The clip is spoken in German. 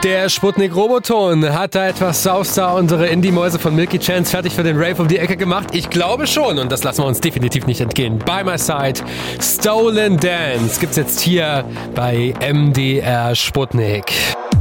Der Sputnik-Roboton hat da etwas Saustar unsere Indie-Mäuse von Milky Chance fertig für den Rave um die Ecke gemacht. Ich glaube schon und das lassen wir uns definitiv nicht entgehen. By My Side, Stolen Dance gibt's jetzt hier bei MDR Sputnik.